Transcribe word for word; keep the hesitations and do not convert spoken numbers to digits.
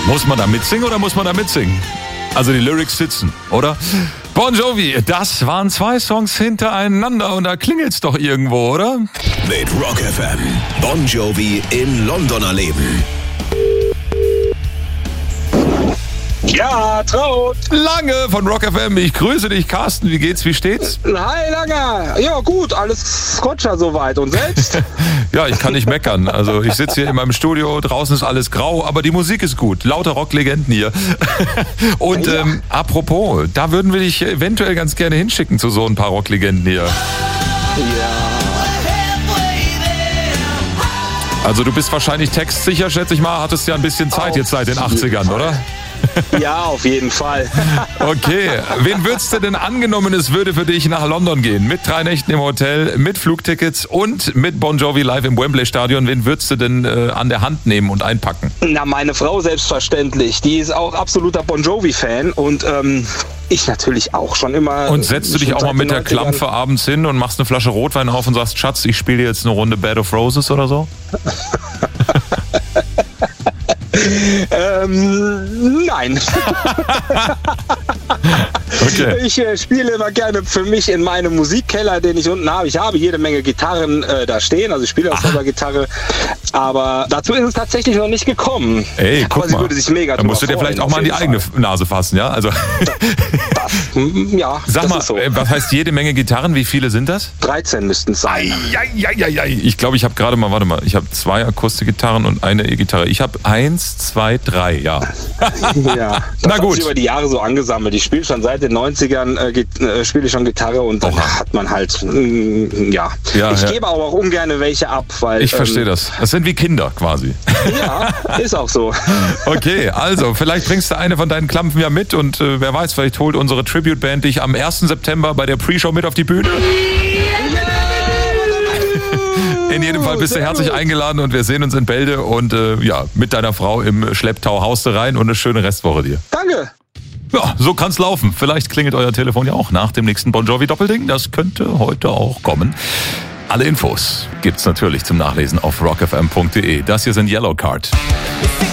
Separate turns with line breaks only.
Muss man da mitsingen oder muss man da mitsingen? Also die Lyrics sitzen, oder? Bon Jovi, das waren zwei Songs hintereinander und da klingelt's doch irgendwo, oder?
Mit Rock F M. Bon Jovi im Londoner Leben.
Ja, Traut.
Lange von Rock F M. Ich grüße dich, Carsten. Wie geht's? Wie steht's?
Hi, Lange. Ja, gut. Alles Scotcher soweit. Und selbst?
Ja, ich kann nicht meckern. Also ich sitze hier in meinem Studio. Draußen ist alles grau, aber die Musik ist gut. Lauter Rocklegenden hier. Und
Ja.
ähm, apropos, da würden wir dich eventuell ganz gerne hinschicken zu so ein paar Rocklegenden hier.
Ja.
Also du bist wahrscheinlich textsicher, schätze ich mal. Hattest ja ein bisschen Zeit
Auf
jetzt seit den
jeden
achtzigern,
Fall.
oder?
Ja, auf jeden Fall.
Okay, wen würdest du denn angenommen, es würde für dich nach London gehen? Mit drei Nächten im Hotel, mit Flugtickets und mit Bon Jovi live im Wembley Stadion. Wen würdest du denn äh, an der Hand nehmen und einpacken?
Na, meine Frau selbstverständlich. Die ist auch absoluter Bon Jovi-Fan. Und ähm, ich natürlich auch schon immer.
Und setzt du dich
schon
auch mal
seit
mit
den
der
neunzigern.
Klampfe abends hin und machst eine Flasche Rotwein auf und sagst, Schatz, ich spiele jetzt eine Runde Bed of Roses oder so?
Ähm, nein.
Okay.
Ich äh, spiele immer gerne für mich in meinem Musikkeller, den ich unten habe. Ich habe jede Menge Gitarren äh, da stehen, also ich spiele auch selber Gitarre. Aber dazu ist es tatsächlich noch nicht gekommen.
Ey, guck
Aber sie
mal.
würde sich mega
Da musst du dir
drüber
vielleicht
freuen,
auch mal an die
auf
eigene
jeden
Nase fassen, ja? Also
Hm, Ja,
sag
das
mal,
ist so.
äh, was heißt jede Menge Gitarren? Wie viele sind das?
dreizehn müssten es sein.
Eieieiei. Ich glaube, ich habe gerade mal, warte mal, ich habe zwei Akustikgitarren und eine E-Gitarre. Ich habe eins, zwei, drei, ja.
Ja, das
Na
hat
gut.
sich über die Jahre so angesammelt. Ich spiele schon seit den neunzigern, äh, git- äh, spiele ich schon Gitarre und dann
Oha.
hat man halt, mm, ja.
Ja,
ich
ja.
gebe aber auch ungern welche ab, weil...
Ich verstehe
ähm,
das. Das sind wie Kinder quasi.
Ja, ist auch so.
Okay, also vielleicht bringst du eine von deinen Klampfen ja mit und äh, wer weiß, vielleicht holt unsere Tribute-Band dich am ersten September bei der Pre-Show mit auf die Bühne. In jedem Fall bist du herzlich eingeladen und wir sehen uns in Bälde und äh, ja, mit deiner Frau im Schlepptau haust du rein und eine schöne Restwoche dir.
Danke.
Ja, so kann's laufen. Vielleicht klingelt euer Telefon ja auch nach dem nächsten Bon Jovi Doppelding. Das könnte heute auch kommen. Alle Infos gibt's natürlich zum Nachlesen auf rock f m punkt d e. Das hier sind Yellow Card.